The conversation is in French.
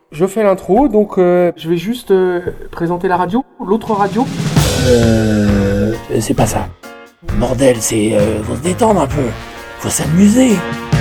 Je fais l'intro, donc je vais juste présenter la radio, l'autre radio. C'est pas ça. Bordel, faut se détendre un peu. Faut s'amuser.